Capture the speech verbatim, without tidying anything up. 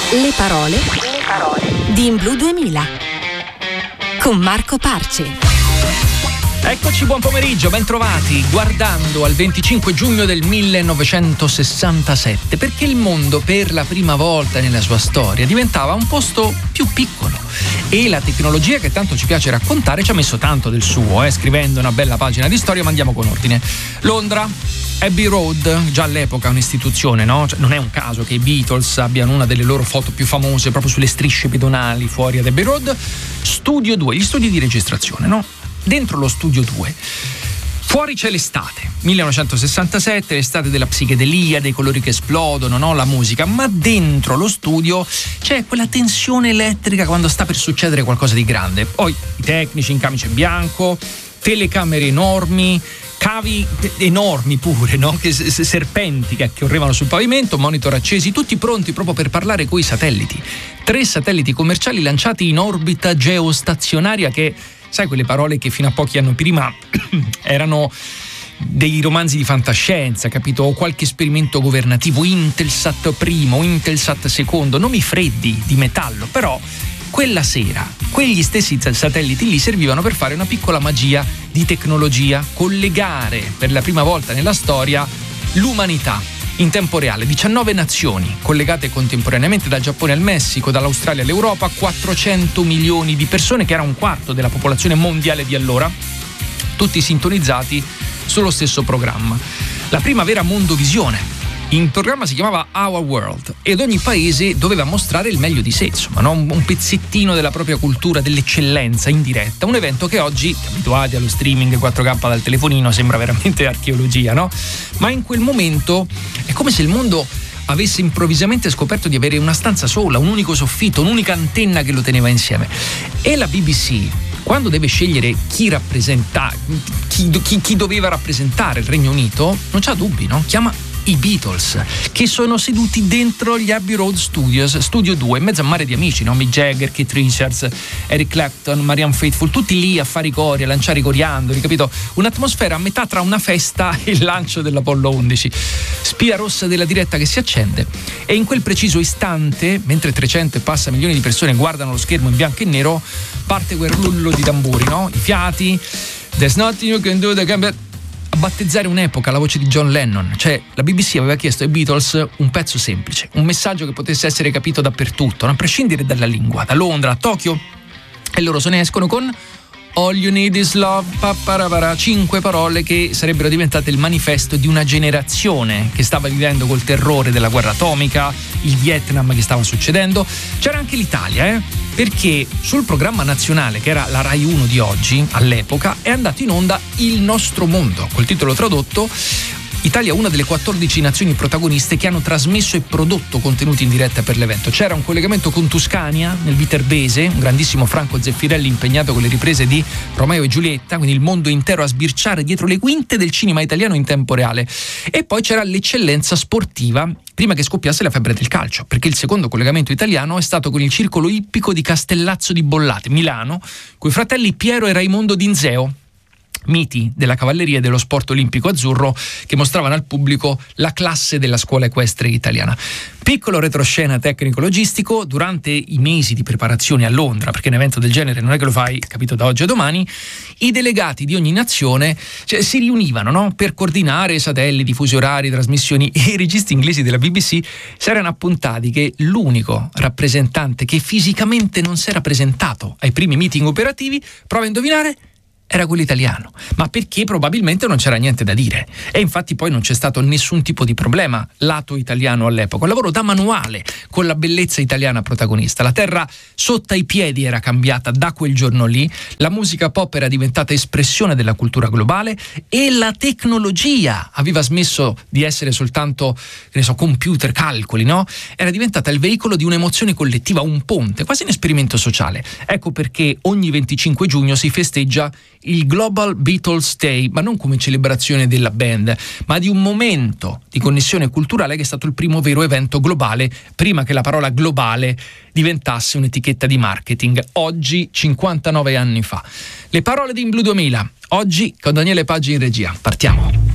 Le parole, le parole di In Blu duemila con Marco Parce. Eccoci, buon pomeriggio, ben trovati. Guardando al venticinque giugno del millenovecentosessantasette, perché il mondo per la prima volta nella sua storia diventava un posto più piccolo e la tecnologia che tanto ci piace raccontare ci ha messo tanto del suo, eh, scrivendo una bella pagina di storia, ma andiamo con ordine. Londra, Abbey Road, già all'epoca un'istituzione, no? Cioè, non è un caso che i Beatles abbiano una delle loro foto più famose proprio sulle strisce pedonali fuori ad Abbey Road. Studio due, gli studi di registrazione, no? Dentro lo studio due, fuori c'è l'estate, millenovecentosessantasette, l'estate della psichedelia, dei colori che esplodono, no? La musica, ma dentro lo studio c'è quella tensione elettrica quando sta per succedere qualcosa di grande. Poi i tecnici in camice bianco, telecamere enormi, cavi enormi pure, no? Che serpenti che correvano sul pavimento, monitor accesi, tutti pronti proprio per parlare coi satelliti. Tre satelliti commerciali lanciati in orbita geostazionaria che, sai, quelle parole che fino a pochi anni prima erano dei romanzi di fantascienza, capito? O qualche esperimento governativo, Intelsat primo, Intelsat secondo, nomi freddi di metallo, però quella sera quegli stessi satelliti lì servivano per fare una piccola magia di tecnologia, collegare per la prima volta nella storia l'umanità in tempo reale. diciannove nazioni collegate contemporaneamente, dal Giappone al Messico, dall'Australia all'Europa, quattrocento milioni di persone, che era un quarto della popolazione mondiale di allora, tutti sintonizzati sullo stesso programma. La prima vera mondovisione. Il programma si chiamava Our World ed ogni paese doveva mostrare il meglio di sé, insomma, no? un pezzettino della propria cultura, dell'eccellenza in diretta. Un evento che oggi, abituati allo streaming quattro K dal telefonino, sembra veramente archeologia, no? Ma in quel momento è come se il mondo avesse improvvisamente scoperto di avere una stanza sola, un unico soffitto, un'unica antenna che lo teneva insieme. E la B B C, quando deve scegliere chi rappresenta, chi, chi, chi doveva rappresentare il Regno Unito, non c'ha dubbi, no? Chiama i Beatles, che sono seduti dentro gli Abbey Road Studios, studio due, in mezzo a mare di amici, no? Mick Jagger, Keith Richards, Eric Clapton, Marianne Faithfull, tutti lì a fare i cori, a lanciare i coriandoli, capito? Un'atmosfera a metà tra una festa e il lancio dell'Apollo undici. Spia rossa della diretta che si accende e in quel preciso istante, mentre trecento e passa milioni di persone guardano lo schermo in bianco e nero, parte quel rullo di tamburi, no? I fiati, There's nothing you can do that can be... a battezzare un'epoca, la voce di John Lennon. Cioè, la B B C aveva chiesto ai Beatles un pezzo semplice, un messaggio che potesse essere capito dappertutto, a prescindere dalla lingua, da Londra a Tokyo, e loro se ne escono con All You Need Is Love, paparapara, cinque parole che sarebbero diventate il manifesto di una generazione che stava vivendo col terrore della guerra atomica, il Vietnam che stava succedendo. C'era anche l'Italia, eh? Perché sul programma nazionale, che era la Rai uno di oggi, all'epoca, è andato in onda Il Nostro Mondo, col titolo tradotto Italia, una delle quattordici nazioni protagoniste che hanno trasmesso e prodotto contenuti in diretta per l'evento. C'era un collegamento con Tuscania, nel Viterbese, un grandissimo Franco Zeffirelli impegnato con le riprese di Romeo e Giulietta, quindi il mondo intero a sbirciare dietro le quinte del cinema italiano in tempo reale. E poi c'era l'eccellenza sportiva, prima che scoppiasse la febbre del calcio, perché il secondo collegamento italiano è stato con il circolo ippico di Castellazzo di Bollate, Milano, coi fratelli Piero e Raimondo D'Inzeo, miti della cavalleria e dello sport olimpico azzurro, che mostravano al pubblico la classe della scuola equestre italiana. Piccolo retroscena tecnico-logistico: durante i mesi di preparazione a Londra, perché un evento del genere non è che lo fai, capito, da oggi a domani, i delegati di ogni nazione, cioè, si riunivano, no? Per coordinare satelliti, fusi orari, trasmissioni, e i registi inglesi della B B C si erano appuntati che l'unico rappresentante che fisicamente non si era presentato ai primi meeting operativi, prova a indovinare, era quello italiano, ma perché probabilmente non c'era niente da dire. E infatti poi non c'è stato nessun tipo di problema lato italiano all'epoca. Un lavoro da manuale, con la bellezza italiana protagonista. La terra sotto ai piedi era cambiata da quel giorno lì, la musica pop era diventata espressione della cultura globale e la tecnologia aveva smesso di essere soltanto, che ne so, computer, calcoli, no? Era diventata il veicolo di un'emozione collettiva, un ponte, quasi un esperimento sociale. Ecco perché ogni venticinque giugno si festeggia il Global Beatles Day, ma non come celebrazione della band, ma di un momento di connessione culturale che è stato il primo vero evento globale, prima che la parola globale diventasse un'etichetta di marketing, oggi cinquantanove anni fa. Le parole di In Blu duemila, oggi con Daniele Paggi in regia. Partiamo.